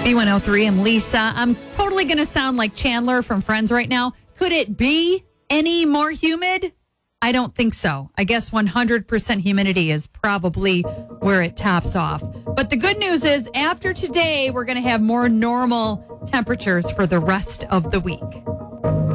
B103, I'm Lisa. I'm totally going to sound like Chandler from Friends right now. Could it be any more humid? I don't think so. I guess 100% humidity is probably where it tops off. But the good news is after today, we're going to have more normal temperatures for the rest of the week.